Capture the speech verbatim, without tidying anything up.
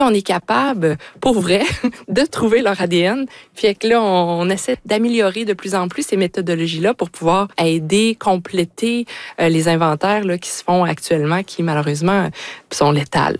on est capable, pour vrai, de trouver leur A D N. Puis que là, on, on essaie d'améliorer de plus en plus ces méthodologies-là pour pouvoir aider, compléter euh, les inventaires là, qui se font actuellement, qui malheureusement sont létales.